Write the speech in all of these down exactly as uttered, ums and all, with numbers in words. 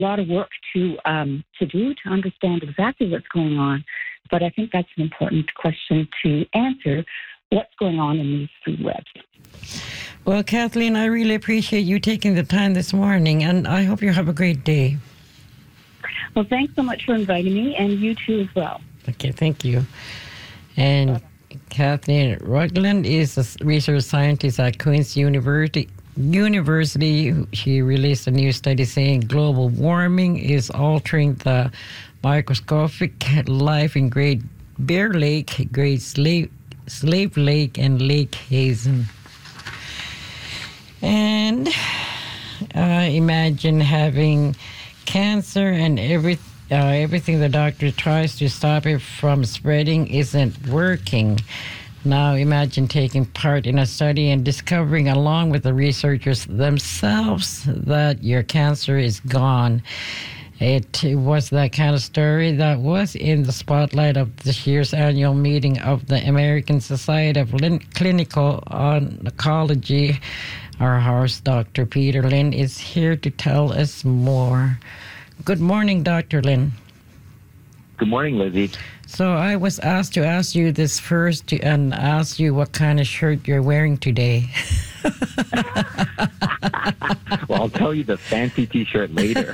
lot of work to um, to do to understand exactly what's going on. But I think that's an important question to answer. What's going on in these food webs? Well, Kathleen, I really appreciate you taking the time this morning, and I hope you have a great day. Well, thanks so much for inviting me, and you too as well. Okay, thank you. And Kathleen Rugland is a research scientist at Queen's University. University. She released a new study saying global warming is altering the microscopic life in Great Bear Lake, Great Slave, Slave Lake, and Lake Hazen. And uh, imagine having cancer and every, uh, everything the doctor tries to stop it from spreading isn't working. Now imagine taking part in a study and discovering along with the researchers themselves that your cancer is gone. It was that kind of story that was in the spotlight of this year's annual meeting of the American Society of Clinical Oncology. Our host, Doctor Peter Lynn, is here to tell us more. Good morning, Doctor Lynn. Good morning, Lizzie. So I was asked to ask you this first to, and ask you what kind of shirt you're wearing today. Well, I'll tell you the fancy T-shirt later.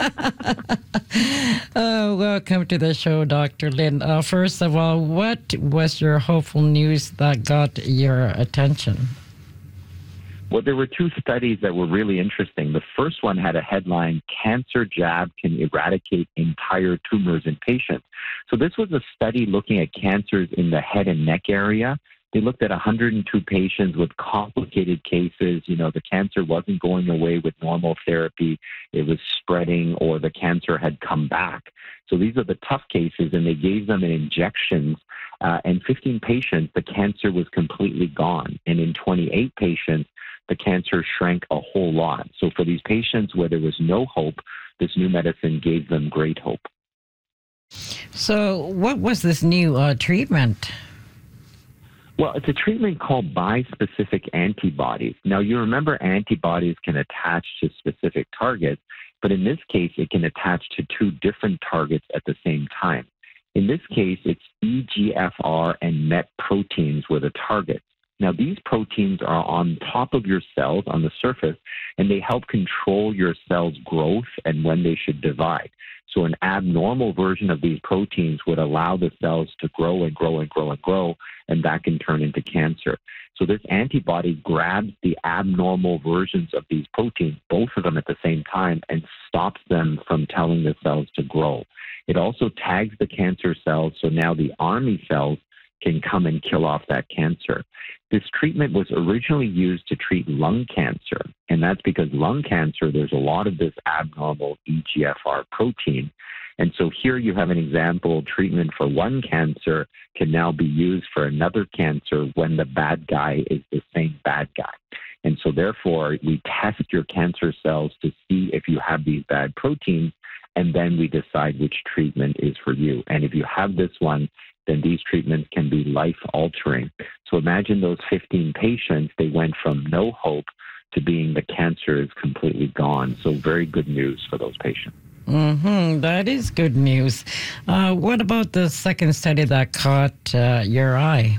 Oh, welcome to the show, Doctor Lynn. Uh, first of all, what was your hopeful news that got your attention? Well, there were two studies that were really interesting. The first one had a headline, Cancer Jab Can Eradicate Entire Tumors in Patients. So this was a study looking at cancers in the head and neck area. They looked at one hundred two patients with complicated cases. You know, the cancer wasn't going away with normal therapy. It was spreading, or the cancer had come back. So these are the tough cases, and they gave them an injections. Uh, and fifteen patients, the cancer was completely gone. And in twenty-eight patients, the cancer shrank a whole lot. So for these patients where there was no hope, this new medicine gave them great hope. So what was this new uh, treatment? Well, it's a treatment called bispecific antibodies. Now, you remember antibodies can attach to specific targets, but in this case, it can attach to two different targets at the same time. In this case, it's E G F R and MET proteins were the targets. Now, these proteins are on top of your cells on the surface, and they help control your cells' growth and when they should divide. So an abnormal version of these proteins would allow the cells to grow and grow and grow and grow, and that can turn into cancer. So this antibody grabs the abnormal versions of these proteins, both of them at the same time, and stops them from telling the cells to grow. It also tags the cancer cells, so now the army cells can come and kill off that cancer. This treatment was originally used to treat lung cancer, and that's because lung cancer, there's a lot of this abnormal E G F R protein. And so here you have an example. Treatment for one cancer can now be used for another cancer when the bad guy is the same bad guy. And so therefore, we test your cancer cells to see if you have these bad proteins, and then we decide which treatment is for you. And if you have this one, then these treatments can be life-altering. So imagine those fifteen patients, they went from no hope to being the cancer is completely gone. So very good news for those patients. Mm-hmm. That is good news. Uh, what about the second study that caught uh, your eye?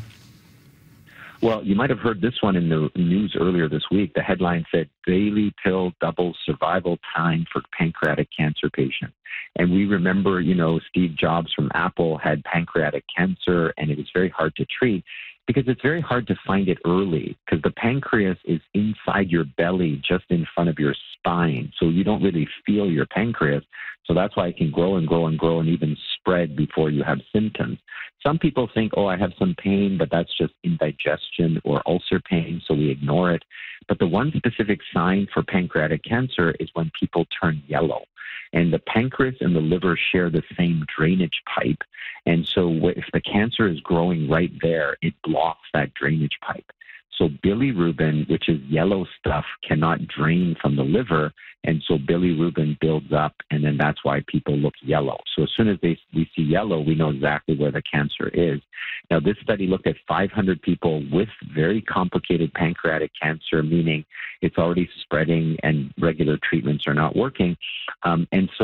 Well, you might have heard this one in the news earlier this week. The headline said, daily pill doubles survival time for pancreatic cancer patients. And we remember, you know, Steve Jobs from Apple had pancreatic cancer, and it was very hard to treat because it's very hard to find it early because the pancreas is inside your belly, just in front of your spine. So you don't really feel your pancreas. So that's why it can grow and grow and grow and even spread before you have symptoms. Some people think, oh, I have some pain, but that's just indigestion or ulcer pain, so we ignore it. But the one specific sign for pancreatic cancer is when people turn yellow. And the pancreas and the liver share the same drainage pipe. And so if the cancer is growing right there, it blocks that drainage pipe. So bilirubin, which is yellow stuff, cannot drain from the liver, and so bilirubin builds up, and then that's why people look yellow. So as soon as they, we see yellow, we know exactly where the cancer is. Now, this study looked at five hundred people with very complicated pancreatic cancer, meaning it's already spreading and regular treatments are not working. Um, and so